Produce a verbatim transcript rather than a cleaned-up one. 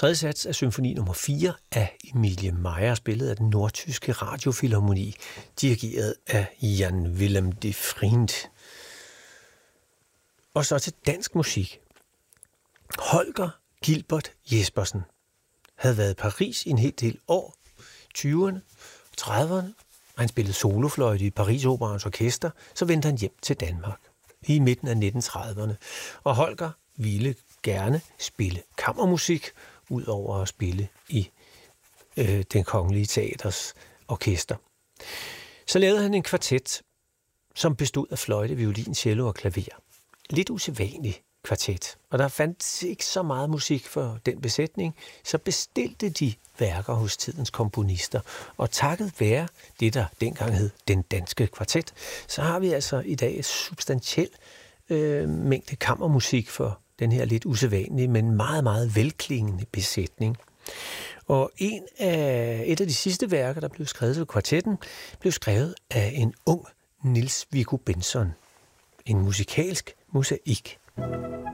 Tredje sats af symfoni nummer fire af Emilie Meyer, spillet af den nordtyske radiofilharmoni, dirigeret af Jan Willem de Vriend. Og så til dansk musik. Holger Gilbert Jespersen havde været i Paris i en hel del år, tyverne og trediverne, og han spillede solofløjte i Paris Operaens orkester, så vendte han hjem til Danmark i midten af nitten trediverne. Og Holger ville gerne spille kammermusik, ud over at spille i øh, Den Kongelige Teaters orkester. Så lavede han en kvartet, som bestod af fløjte, violin, cello og klaver. Lidt usædvanlig kvartet, og der fandt ikke så meget musik for den besætning, så bestilte de værker hos tidens komponister, og takket være det, der dengang hed Den Danske Kvartet, så har vi altså i dag et substantielt øh, mængde kammermusik for den her lidt usædvanlige, men meget, meget velklingende besætning. Og en af, et af de sidste værker, der blev skrevet til kvartetten, blev skrevet af en ung Niels Viggo Bentzon. En musikalsk mosaik.